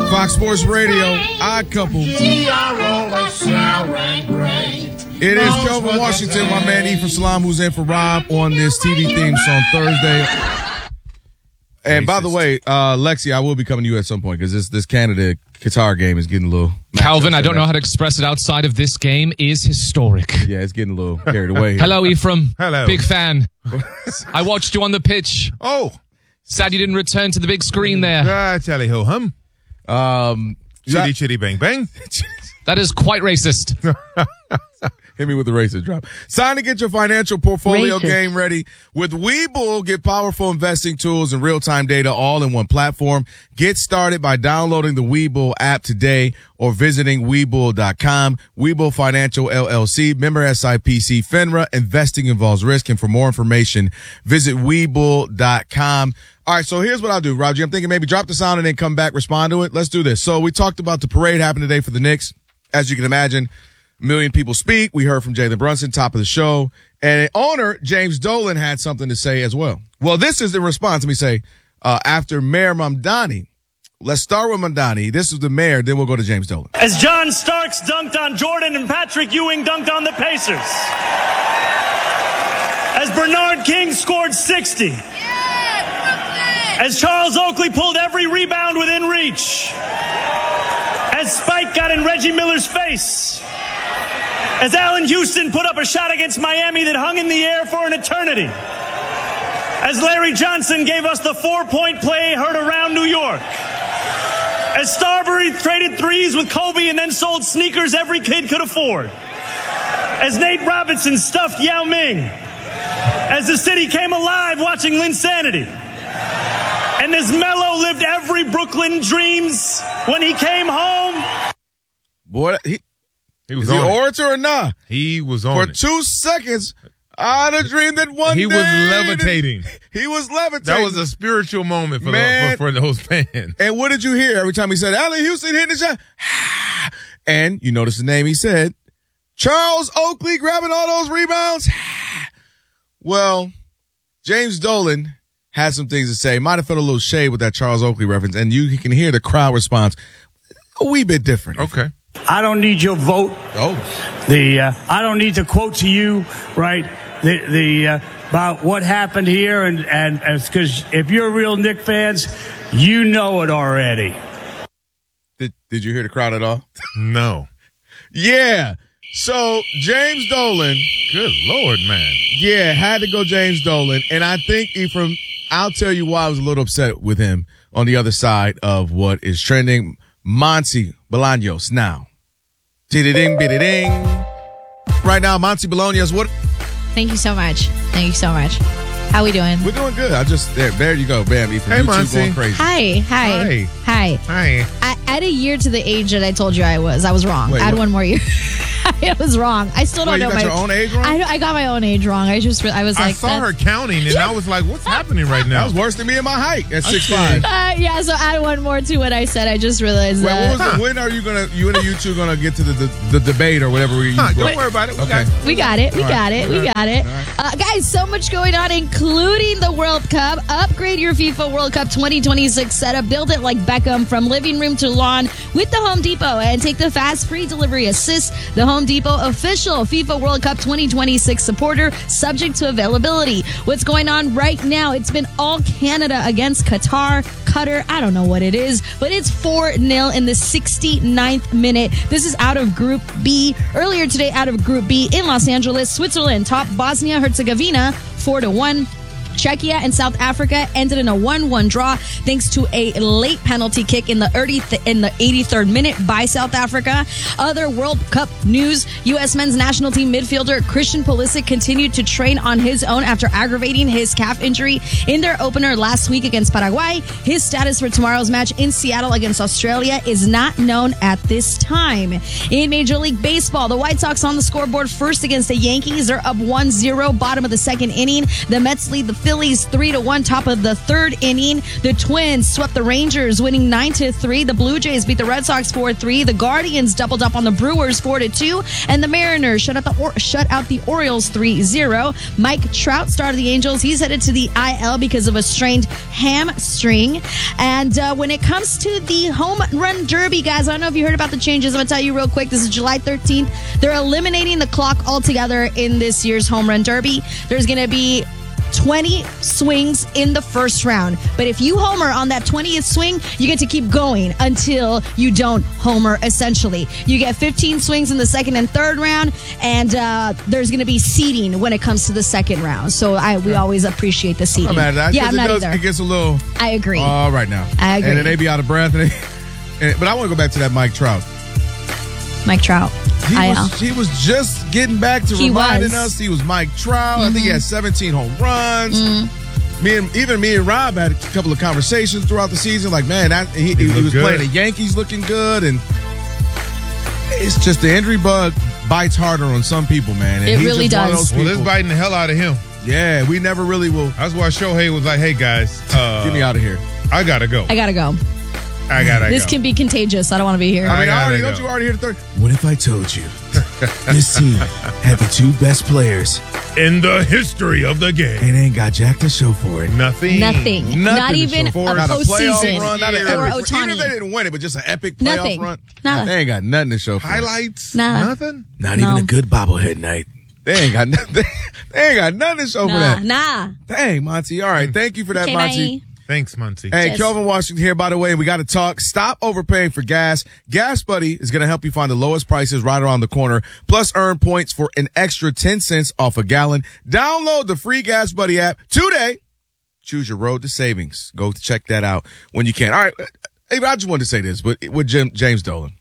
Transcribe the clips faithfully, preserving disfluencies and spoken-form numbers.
Fox Sports Radio, Odd Couple. It is Kelvin Washington, my man Ephraim Salaam, who's in for Rob on this T V theme song Thursday. And by the way, uh, Lexi, I will be coming to you at some point because this this Canada Qatar game is getting a little. Calvin, I don't know how to express it outside of this game, is historic. Yeah, it's getting a little carried away. Hello, Ephraim. Hello. Big fan. I watched you on the pitch. Oh. Sad you didn't return to the big screen there. Ah, tally ho hum. Um, chitty chitty bang bang. That is quite racist. Hit me with the racist drop. Sign to get your financial portfolio Racist. game ready. With Webull, get powerful investing tools and real-time data all in one platform. Get started by downloading the Webull app today or visiting Webull dot com. Webull Financial L L C, member S I P C, FINRA. Investing involves risk, and for more information, visit Webull dot com. All right, so here's what I'll do, Roger. I'm thinking maybe drop the sound and then come back, respond to it. Let's do this. So we talked about the parade happening today for the Knicks. As you can imagine, a million people speak. We heard from Jalen Brunson, top of the show. And owner James Dolan had something to say as well. Well, this is the response. Let me say, uh, after Mayor Mamdani. Let's start with Mamdani. This is the mayor. Then we'll go to James Dolan. As John Starks dunked on Jordan and Patrick Ewing dunked on the Pacers. As Bernard King scored sixty. As Charles Oakley pulled every rebound within reach. As Spike got in Reggie Miller's face. As Allen Houston put up a shot against Miami that hung in the air for an eternity. As Larry Johnson gave us the four-point play heard around New York. As Starbury traded threes with Kobe and then sold sneakers every kid could afford. As Nate Robinson stuffed Yao Ming. As the city came alive watching Linsanity. And as Melo lived every Brooklyn dreams when he came home. Boy, he, He was is he on an it. orator or not? He was on For it. two seconds, I had a dream that one He day. was levitating. He was levitating. That was a spiritual moment for, Man. the, for, for those fans. And what did you hear every time he said, Allen Houston hitting the shot? And you notice the name he said, Charles Oakley grabbing all those rebounds. Well, James Dolan had some things to say. Might have felt a little shade with that Charles Oakley reference, and you can hear the crowd response a wee bit different. Okay. I don't need your vote. Oh, The uh, I don't need to quote to you, right? The the uh, about what happened here, and and because if you're real Knick fans, you know it already. did did you hear the crowd at all? No. Yeah. So James Dolan, Good Lord, man. yeah, had to go James Dolan, and I think Ephraim, I'll tell you why I was a little upset with him on the other side of what is trending. Monty Bolaños now. Ding, ding. Right now, Monty Bolaños, what? Thank you so much. Thank you so much. How we doing? We're doing good. I just, there, there you go. Bam, Ephraim. Hey, YouTube Monty. going crazy. Hi. Hi. Hi. Hi. I, at a year to the age that I told you I was, I was wrong. Wait, Add what? one more year. I was wrong. I still don't Wait, you know got my your own age wrong? I, I got my own age wrong. I just, I was I like, saw her that's- counting, and I was like, what's happening right That now? was worse than me and my height at six five. Uh, yeah, so add one more to what I said. I just realized Well, that. what was the, when are you gonna, you and you two gonna get to the, the, the debate or whatever we Huh, use? don't worry about it. We Okay. got it. We got it. We All got right. it. We All right. got it. All right. Uh, guys, so much going on, including the World Cup. Upgrade your FIFA World Cup twenty twenty-six setup. Build it like Beckham from living room to lawn with the Home Depot and take the fast free delivery assist. The Home Depot official FIFA World Cup twenty twenty-six supporter, subject to availability. What's going on right now? It's been all Canada against Qatar. Qatar, I don't know what it is, but it's four nil in the sixty-ninth minute. This is out of Group B. Earlier today, out of Group B in Los Angeles, Switzerland topped Bosnia-Herzegovina four to one. Czechia and South Africa ended in a one one draw thanks to a late penalty kick in the in the eighty-third minute by South Africa. Other World Cup news, U S men's national team midfielder Christian Pulisic continued to train on his own after aggravating his calf injury in their opener last week against Paraguay. His status for tomorrow's match in Seattle against Australia is not known at this time. In Major League Baseball, the White Sox on the scoreboard first against the Yankees. They're up one zero, bottom of the second inning. The Mets lead the Phillies three to one top of the third inning. The Twins swept the Rangers, winning nine to three. The Blue Jays beat the Red Sox four three. The Guardians doubled up on the Brewers four to two. And the Mariners shut out the or- shut out the Orioles three zero. Mike Trout started the Angels. He's headed to the I L because of a strained hamstring. And uh, when it comes to the home run derby, guys, I don't know if you heard about the changes. I'm going to tell you real quick. This is July thirteenth. They're eliminating the clock altogether in this year's home run derby. There's going to be twenty swings in the first round. But if you homer on that twentieth swing, you get to keep going until you don't homer, essentially. You get fifteen swings in the second and third round, and uh, there's going to be seeding when it comes to the second round. So I we always appreciate the seeding. I'm mad at that. Yeah, I'm it not does, either. It gets a little... I agree. All right now. I agree. And then they be out of breath. And they, and, but I want to go back to that Mike Trout. Mike Trout. He I L. was, he was just getting back to He reminding was. us he was Mike Trout. Mm-hmm. I think he had seventeen home runs. Mm-hmm. Me and even me and Rob had a couple of conversations throughout the season. Like, man, that, he, he, he was good. playing the Yankees, looking good, and it's just the injury bug bites harder on some people, man. And It he's really just one of does. those Well, it's people. biting the hell out of him. Yeah, we never really will. That's why Shohei was like, "Hey guys, uh, Get me out of here. I gotta go. I gotta go. I gotta This go." can be contagious. I don't want to be here. I mean, I gotta already, go. don't you already hear the third? What if I told you this team had the two best players In the history of the game, and ain't got jack to show for it? nothing. Nothing. Nothing Not to even a show for it. Not a playoff postseason run, not an for epic- Even if they Ohtani. didn't win it, but just an epic playoff Nothing. run. Nada. They ain't got nothing to show for it. Highlights. Nah. Nothing. Not No. even a good bobblehead night. They ain't got nothing. They ain't got nothing to show for Nah, that. nah. Dang, Monty. All right, thank you for that, Okay, Monty. bye. Thanks, Muncie. Hey, Yes. Kelvin Washington here, by the way, and we got to talk. Stop overpaying for gas. Gas Buddy is going to help you find the lowest prices right around the corner, plus earn points for an extra ten cents off a gallon. Download the free Gas Buddy app today. Choose your road to savings. Go check that out when you can. All right. Hey, I just wanted to say this, but with Jim, James Dolan.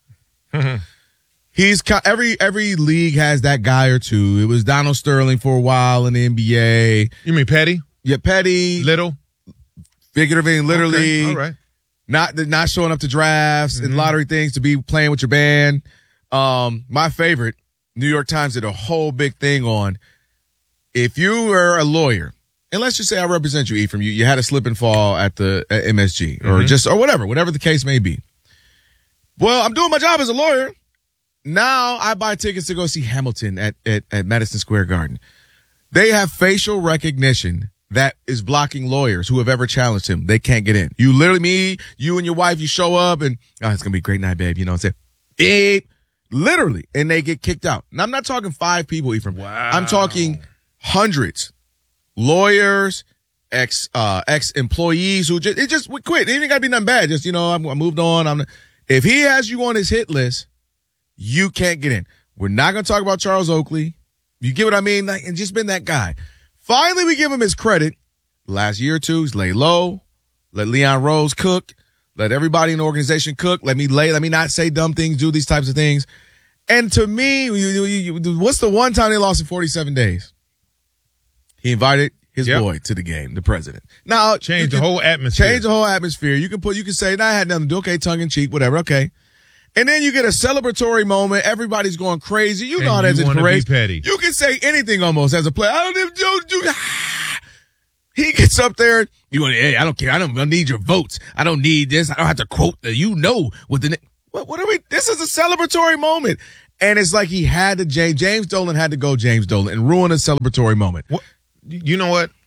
He's every every league has that guy or two. It was Donald Sterling for a while in the N B A. You mean Petty? Yeah, Petty, Little? figuratively, literally. Okay, all right. Not not showing up to drafts and lottery things to be playing with your band. Um, my favorite, New York Times did a whole big thing on if you were a lawyer, and let's just say I represent you, Ephraim, you, you had a slip and fall at the at M S G or just or whatever, whatever the case may be. Well, I'm doing my job as a lawyer. Now I buy tickets to go see Hamilton at, at, at Madison Square Garden. They have facial recognition that is blocking lawyers who have ever challenged him. They can't get in. You literally, me, you and your wife, you show up and, oh, it's going to be a great night, babe. You know what I'm saying? Beep. Literally. And they get kicked out. And I'm not talking five people, Ephraim. Wow. I'm talking hundreds. Lawyers, ex, uh, ex-employees who just, it just we quit. It ain't got to be nothing bad. Just, you know, I'm, I moved on. I'm, if he has you on his hit list, you can't get in. We're not going to talk about Charles Oakley. You get what I mean? Like, and just been that guy. Finally, we give him his credit. Last year or two, he's lay low. Let Leon Rose cook. Let everybody in the organization cook. Let me lay. Let me not say dumb things. Do these types of things. And to me, you, you, you, what's the one time they lost in forty-seven days? He invited his Yep. boy to the game, the president. Now Change you the can- whole atmosphere. Change the whole atmosphere. You can put. You can say, "Nah, I had nothing to do." Okay, tongue in cheek, whatever. Okay. And then you get a celebratory moment. Everybody's going crazy. You know how And that's you in wanna be parades. petty. You can say anything almost as a player. I don't even do. do he gets up there. You want? Hey, I don't care. I don't, I don't need your votes. I don't need this. I don't have to quote the. You know what the. What, what are we? This is a celebratory moment, and it's like he had to. James James Dolan had to go. James Dolan and ruin a celebratory moment. What, you know what?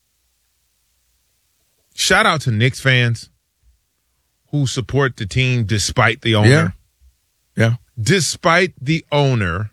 Shout out to Knicks fans who support the team despite the owner. Yeah. Yeah. Despite the owner,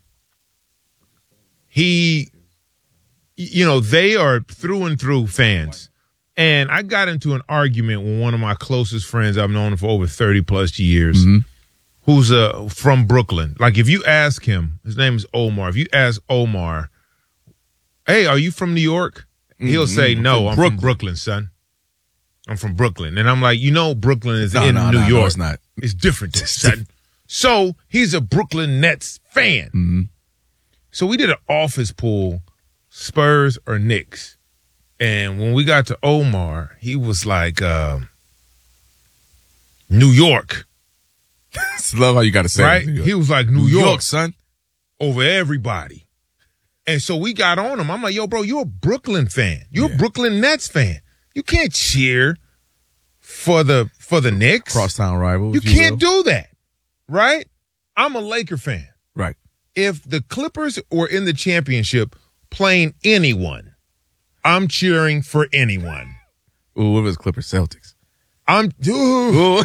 he, you know, they are through and through fans. And I got into an argument with one of my closest friends I've known for over thirty plus years, Mm-hmm. who's uh, from Brooklyn. Like, if you ask him, his name is Omar. If you ask Omar, hey, are you from New York? He'll Mm-hmm. say, no, I'm Brooklyn. from Brooklyn, son. I'm from Brooklyn. And I'm like, you know, Brooklyn is No, in no, New no, no, York. it's not. It's different, son. So he's a Brooklyn Nets fan. Mm-hmm. So we did an office pool, Spurs or Knicks. And when we got to Omar, he was like, uh, New York, I love how you got to say right? it. New York. He was like, New, New York, York, son. over everybody. And so we got on him. I'm like, yo, bro, you're a Brooklyn fan. You're Yeah. a Brooklyn Nets fan. You can't cheer for the for the Knicks. Crosstown rivals. You can't do that, right? I'm a Laker fan. Right. If the Clippers were in the championship playing anyone, I'm cheering for anyone. Ooh, what was Clippers Celtics? I'm dude. Ooh.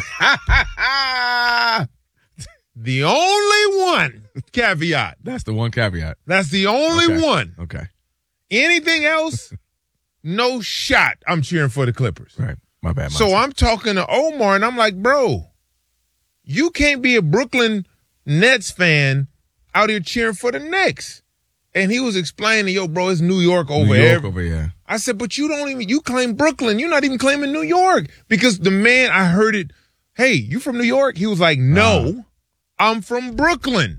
The only one caveat. That's the one caveat. That's the only Okay. one. Okay. Anything else, no shot. I'm cheering for the Clippers. Right. My bad. So mindset. I'm talking to Omar, and I'm like, bro, you can't be a Brooklyn Nets fan out here cheering for the Knicks. And he was explaining, yo, bro, it's New York over New York every- over here. I said, but you don't even, you claim Brooklyn. You're not even claiming New York. Because the man, I heard it, hey, you from New York? He was like, no, I'm from Brooklyn.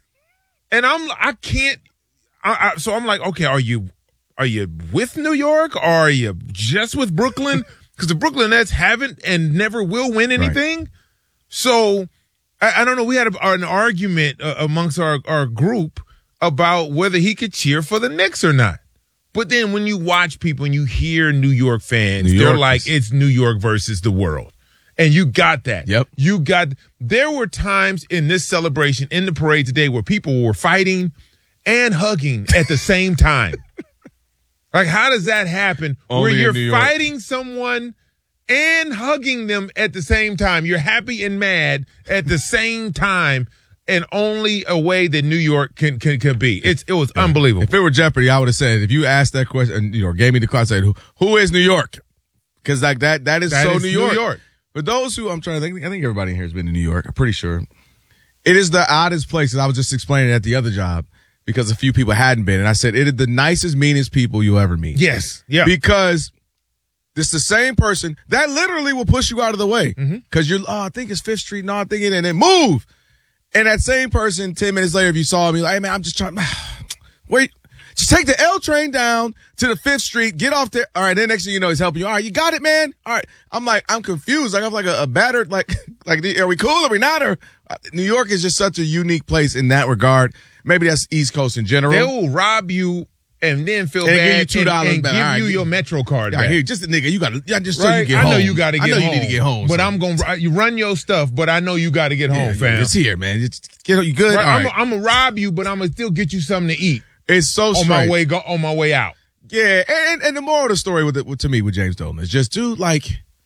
And I'm, I can't, I, I, so I'm like, okay, are you, are you with New York? Or are you just with Brooklyn? Because the Brooklyn Nets haven't and never will win anything. Right. So, I, I don't know, we had a, an argument uh, amongst our, our group about whether he could cheer for the Knicks or not. But then when you watch people and you hear New York fans, New they're Yorkers. like, it's New York versus the world. And you got that. Yep. You got, there were times in this celebration, in the parade today, where people were fighting and hugging at the same time. Like, how does that happen? Only where in you're New York. fighting someone and hugging them at the same time. You're happy and mad at the same time. And only a way that New York can can, can be. It's it was unbelievable. If it were Jeopardy, I would have said, if you asked that question, you know, gave me the question, I said, who, who is New York? Because like that, that is That so is New New York. York. For those who, I'm trying to think, I think everybody in here has been to New York. I'm pretty sure. It is the oddest place, and I was just explaining it at the other job because a few people hadn't been. And I said, it is the nicest, meanest people you'll ever meet. Yes. Yeah. Because it's the same person that literally will push you out of the way. Because you're, oh, I think it's Fifth Street. No, I'm thinking, and then move. And that same person, ten minutes later, if you saw me, like, hey, man, I'm just trying, wait, just take the L train down to the Fifth Street, get off there. All right, then next thing you know, he's helping you. All right, you got it, man. All right. I'm like, I'm confused. Like, I'm like a, a battered, like, like, are we cool? Are we not? Or uh, New York is just such a unique place in that regard. Maybe that's East Coast in general. They will rob you and then feel And bad give you two dollars and, and back. give All right, you give- your Metro card Yeah, back. here, just a nigga. You got to, yeah, just so Right? you get I home. know you got to get I know home. you need to get home. But son. I'm going to, you run your stuff, but I know you got to get Yeah, home, fam. It's here, man. Just get, you good? Right, All I'm right. I'm going to rob you, but I'm going to still get you something to eat It's so on strange. my way go, on my way out. Yeah, and, and the moral of the story with, it, with to me with James Dolan is just, dude, like,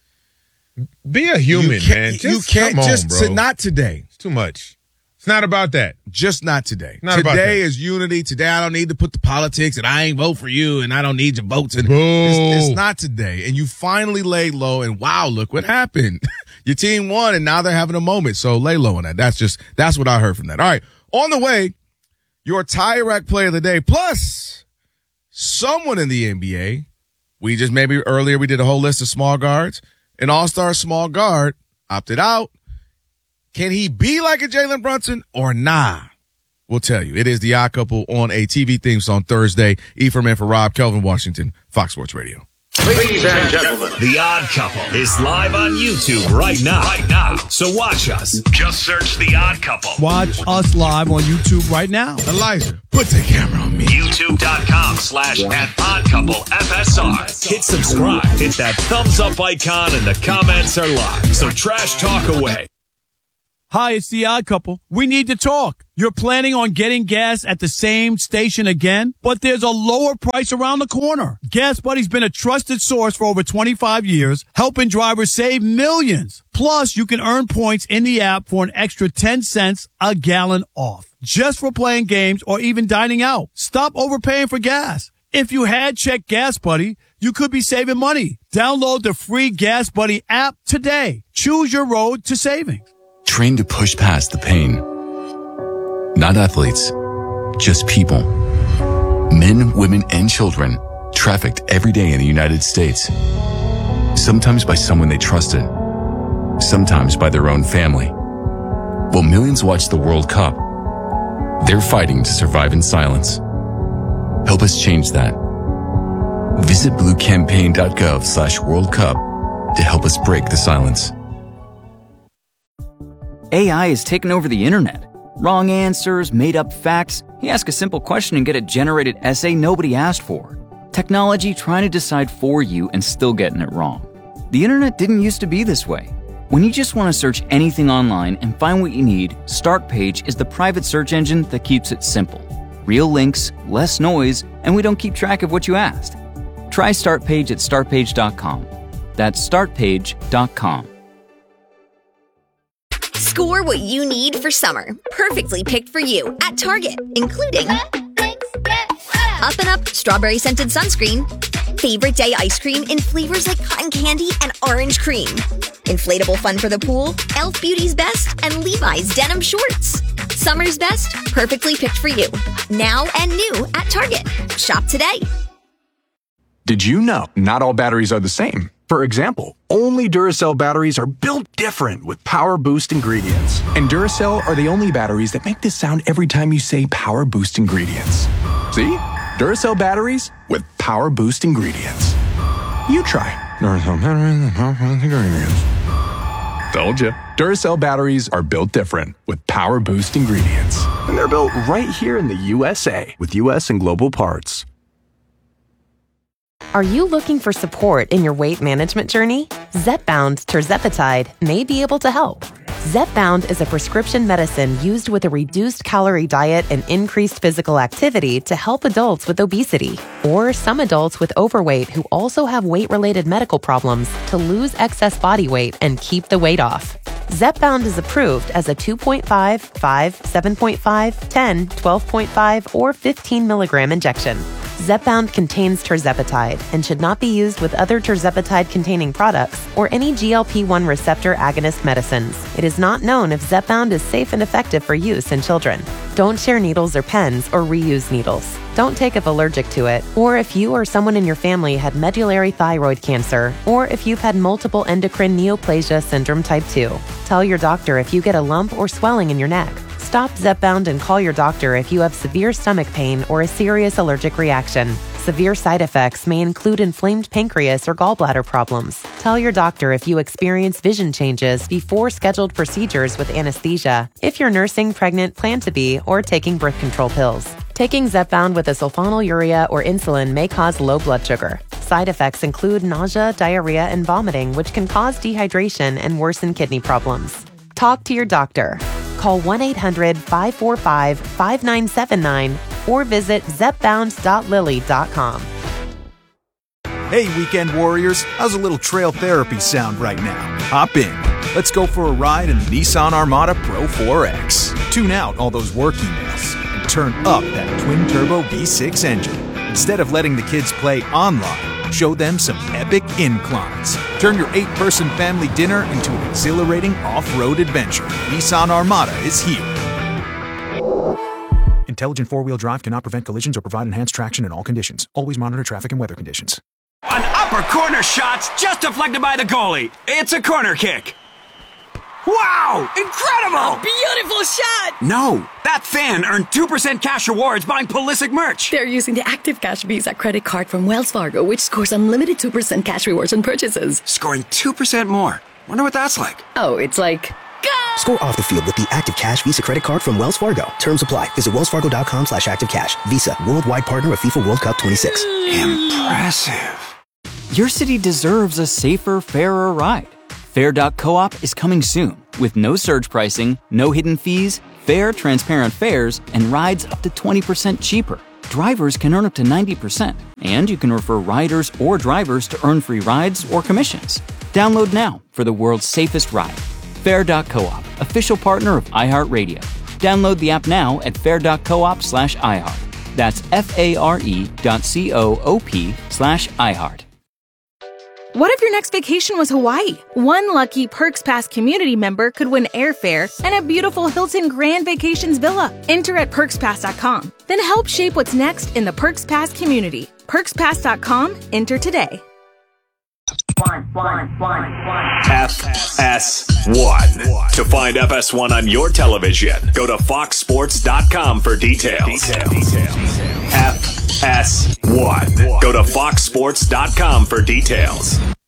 Be a human, you can't, man. Just, you can't come on, just, bro. not today. It's too much. It's not about that. Just not today. Not today about that. is unity. Today I don't need to put the politics and I ain't vote for you and I don't need your votes. And Boo. it's, it's not today. And you finally laid low and wow, look what happened. Your team won and now they're having a moment. So lay low on that. That's just, that's what I heard from that. All right. On the way, your tie rack play of the day, plus someone in the N B A. We just maybe earlier we did a whole list of small guards. An all-star small guard opted out. Can he be like a Jalen Brunson or nah? We'll tell you. It is the Odd Couple on a T V theme song Thursday. Ephraim in for Rob, Kelvin Washington, Fox Sports Radio. Ladies and gentlemen, The Odd Couple is live on YouTube right now. Right now. So watch us. Just search The Odd Couple. Watch us live on YouTube right now. Elijah, put the camera on me. YouTube.com slash at Odd Couple F S R. Hit subscribe. Hit that thumbs up icon and the comments are live. So trash talk away. Hi, it's the Odd Couple. We need to talk. You're planning on getting gas at the same station again, but there's a lower price around the corner. Gas Buddy's been a trusted source for over twenty-five years, helping drivers save millions. Plus, you can earn points in the app for an extra ten cents a gallon off, just for playing games or even dining out. Stop overpaying for gas. If you had checked Gas Buddy, you could be saving money. Download the free Gas Buddy app today. Choose your road to savings. Trained to push past the pain. Not athletes, just people. Men, women, and children trafficked every day in the United States. Sometimes by someone they trusted. Sometimes by their own family. While millions watch the World Cup, they're fighting to survive in silence. Help us change that. Visit bluecampaign.gov slash World Cup to help us break the silence. A I has taken over the internet. Wrong answers, made-up facts. You ask a simple question and get a generated essay nobody asked for. Technology trying to decide for you and still getting it wrong. The internet didn't used to be this way. When you just want to search anything online and find what you need, Startpage is the private search engine that keeps it simple. Real links, less noise, and we don't keep track of what you asked. Try Startpage at startpage dot com. That's startpage dot com. Score what you need for summer. Perfectly picked for you at Target, including Up and Up Strawberry Scented Sunscreen, Favorite Day Ice Cream in flavors like cotton candy and orange cream, Inflatable Fun for the Pool, e l f Beauty's Best, and Levi's Denim Shorts. Summer's best, perfectly picked for you. Now and new at Target. Shop today. Did you know not all batteries are the same? For example, only Duracell batteries are built different with Power Boost ingredients. And Duracell are the only batteries that make this sound every time you say Power Boost ingredients. See? Duracell batteries with Power Boost ingredients. You try. Duracell batteries with Power Boost ingredients. Told you. Duracell batteries are built different with Power Boost ingredients. And they're built right here in the U S A with U S and global parts. Are you looking for support in your weight management journey? Zepbound Tirzepatide may be able to help. Zepbound is a prescription medicine used with a reduced calorie diet and increased physical activity to help adults with obesity or some adults with overweight who also have weight-related medical problems to lose excess body weight and keep the weight off. Zepbound is approved as a two point five, five, seven point five, ten, twelve point five, or fifteen milligram injection. Zepbound contains tirzepatide and should not be used with other tirzepatide-containing products or any G L P one receptor agonist medicines. It is not known if Zepbound is safe and effective for use in children. Don't share needles or pens or reuse needles. Don't take if allergic to it, or if you or someone in your family had medullary thyroid cancer, or if you've had multiple endocrine neoplasia syndrome type two. Tell your doctor if you get a lump or swelling in your neck. Stop Zepbound and call your doctor if you have severe stomach pain or a serious allergic reaction. Severe side effects may include inflamed pancreas or gallbladder problems. Tell your doctor if you experience vision changes before scheduled procedures with anesthesia, if you're nursing, pregnant, plan to be, or taking birth control pills. Taking Zepbound with a sulfonylurea or insulin may cause low blood sugar. Side effects include nausea, diarrhea, and vomiting, which can cause dehydration and worsen kidney problems. Talk to your doctor. Call one eight hundred, five four five, five nine seven nine or visit zepbound dot lilly dot com. Hey, weekend warriors, how's a little trail therapy sound right now? Hop in. Let's go for a ride in the Nissan Armada Pro four X. Tune out all those work emails and turn up that twin-turbo V six engine. Instead of letting the kids play online, show them some epic inclines. Turn your eight-person family dinner into an exhilarating off-road adventure. Nissan Armada is here. Intelligent four-wheel drive cannot prevent collisions or provide enhanced traction in all conditions. Always monitor traffic and weather conditions. An upper corner shot's just deflected by the goalie. It's a corner kick. Wow! Incredible! Beautiful shot! No, that fan earned two percent cash rewards buying Pulisic merch. They're using the Active Cash Visa credit card from Wells Fargo, which scores unlimited two percent cash rewards on purchases. Scoring two percent more. Wonder what that's like. Oh, it's like... Go! Score off the field with the Active Cash Visa credit card from Wells Fargo. Terms apply. Visit wellsfargo.com slash active cash. Visa, worldwide partner of FIFA World Cup twenty-six. Impressive. Your city deserves a safer, fairer ride. Fair dot coop is coming soon with no surge pricing, no hidden fees, fair, transparent fares, and rides up to twenty percent cheaper. Drivers can earn up to ninety percent, and you can refer riders or drivers to earn free rides or commissions. Download now for the world's safest ride. Fair dot coop, official partner of iHeartRadio. Download the app now at fair dot coop slash iHeart. That's F-A-R-E dot C-O-O-P slash iHeart. What if your next vacation was Hawaii? One lucky Perks Pass community member could win airfare and a beautiful Hilton Grand Vacations villa. Enter at perks pass dot com. Then help shape what's next in the Perks Pass community. perks pass dot com. Enter today. One, one, one, one. F S one. To find F S one on your television, go to fox sports dot com for details. Details. F S one. Go to fox sports dot com for details.